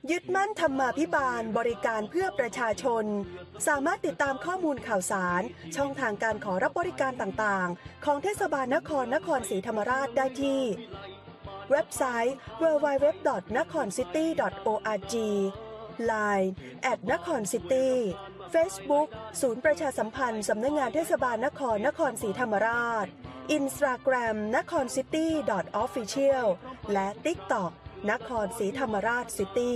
ยึดมั่นธรรมาภิบาลบริการเพื่อประชาชนสามารถติดตามข้อมูลข่าวสารช่องทางการขอรับบริการต่างๆของเทศบาลนครศรีธรรมราชได้ที่เว็บไซต์ www.nakhon city.org Line @nakhon-city Facebook ศูนย์ประชาสัมพันธ์สำนักงานเทศบาลนครศรีธรรมราช Instagram nakhon city.official และ TikTok นครศรีธรรมราช City